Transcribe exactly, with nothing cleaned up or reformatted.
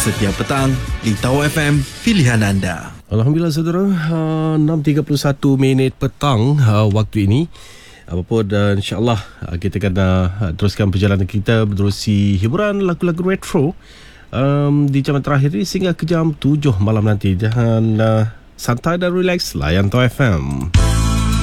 setiap petang di Tau F M, pilihan anda. Alhamdulillah saudara, uh, enam tiga puluh satu minit petang uh, waktu ini. Apapun, uh, insyaAllah uh, kita akan uh, teruskan perjalanan kita menerusi hiburan lagu-lagu retro um, di jam terakhir ini sehingga ke jam tujuh malam nanti. Jangan uh, santai dan relax, layan Tau F M.